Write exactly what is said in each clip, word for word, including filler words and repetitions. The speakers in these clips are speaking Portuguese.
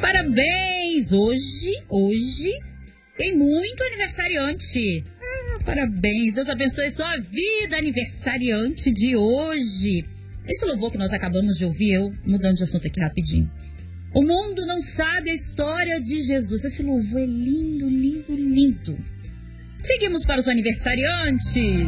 Parabéns! Hoje, hoje tem muito aniversariante. Ah, parabéns! Deus abençoe sua vida, aniversariante de hoje. Esse louvor que nós acabamos de ouvir, eu mudando de assunto aqui rapidinho. O mundo não sabe a história de Jesus. Esse louvor é lindo, lindo, lindo. Seguimos para os aniversariantes.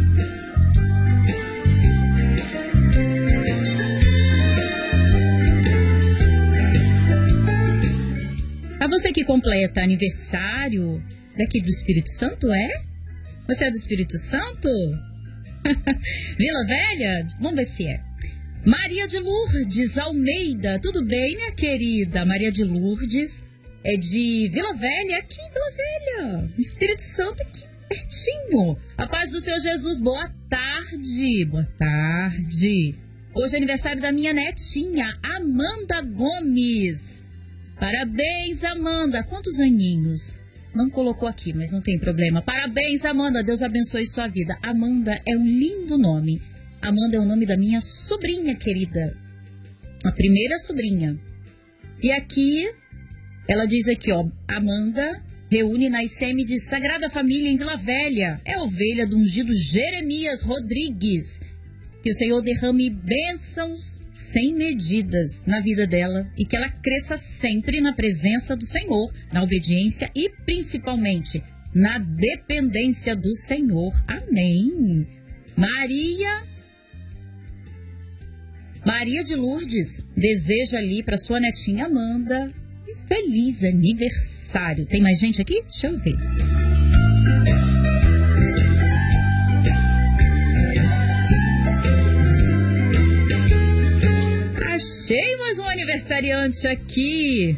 A você que completa aniversário daqui do Espírito Santo, é? Você é do Espírito Santo? Vila Velha? Vamos ver se é. Maria de Lourdes Almeida, tudo bem, minha querida? Maria de Lourdes é de Vila Velha, aqui em Vila Velha, Espírito Santo, aqui pertinho. A paz do Senhor Jesus, boa tarde, boa tarde. Hoje é aniversário da minha netinha, Amanda Gomes. Parabéns, Amanda. Quantos aninhos? Não colocou aqui, mas não tem problema. Parabéns, Amanda. Deus abençoe sua vida. Amanda é um lindo nome. Amanda é o nome da minha sobrinha querida. A primeira sobrinha. E aqui, ela diz aqui, ó. Amanda reúne na I C M de Sagrada Família em Vila Velha. É ovelha do ungido Jeremias Rodrigues. Que o Senhor derrame bênçãos sem medidas na vida dela e que ela cresça sempre na presença do Senhor, na obediência e principalmente na dependência do Senhor. Amém. Maria, Maria de Lourdes deseja ali para sua netinha Amanda um feliz aniversário. Tem mais gente aqui? Deixa eu ver. Achei mais um aniversariante aqui.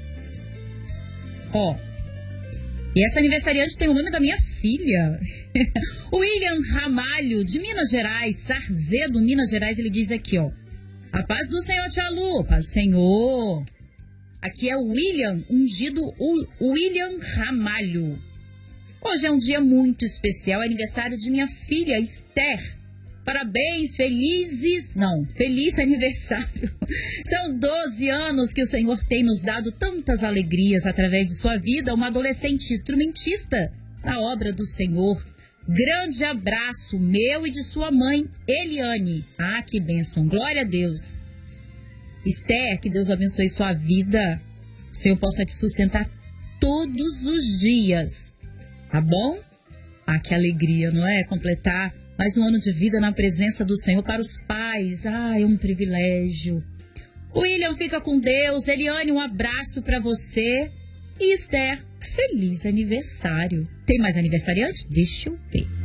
Ó. E essa aniversariante tem o nome da minha filha. William Ramalho, de Minas Gerais, Sarzedo, Minas Gerais. Ele diz aqui, ó. A paz do Senhor, tia Lu. Paz do Senhor. Aqui é o William, ungido o William Ramalho. Hoje é um dia muito especial, é aniversário de minha filha, Esther. Parabéns, felizes, não, feliz aniversário. São doze anos que o Senhor tem nos dado tantas alegrias através de sua vida, uma adolescente instrumentista na obra do Senhor. Grande abraço meu e de sua mãe, Eliane. Ah, que bênção, glória a Deus. Esther, que Deus abençoe sua vida, o Senhor possa te sustentar todos os dias, tá bom? Ah, que alegria, não é? Completar mais um ano de vida na presença do Senhor para os pais. Ah, é um privilégio. William, fica com Deus. Eliane, um abraço para você. E Esther, feliz aniversário. Tem mais aniversariante? Deixa eu ver.